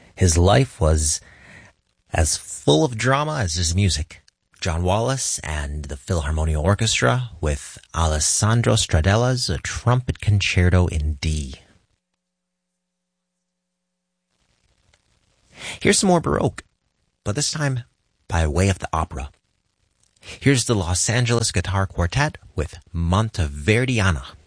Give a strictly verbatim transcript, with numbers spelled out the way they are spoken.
His life was as full of drama as his music. John Wallace and the Philharmonia Orchestra with Alessandro Stradella's A Trumpet Concerto in D. Here's some more Baroque, but this time by way of the opera. Here's the Los Angeles Guitar Quartet with Monteverdiana.